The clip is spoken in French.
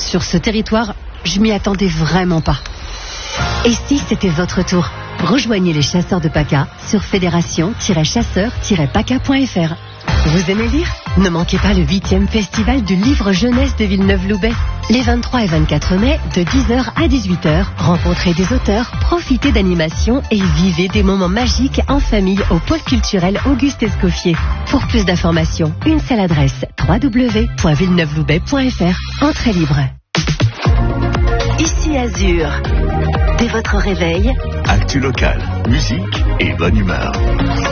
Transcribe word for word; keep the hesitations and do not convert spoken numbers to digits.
Sur ce territoire, je m'y attendais vraiment pas. Et si c'était votre tour? Rejoignez les chasseurs de P A C A sur fédération tiret chasseurs tiret P A C A point F R. Vous aimez lire? Ne manquez pas le huitième festival du livre jeunesse de Villeneuve-Loubet. Les vingt-trois et vingt-quatre mai, de dix heures à dix-huit heures, rencontrez des auteurs, profitez d'animations et vivez des moments magiques en famille au pôle culturel Auguste Escoffier. Pour plus d'informations, une seule adresse, w w w point villeneuve loubet point F R. Entrée libre. Ici Azur. Dès votre réveil, actu local, musique et bonne humeur.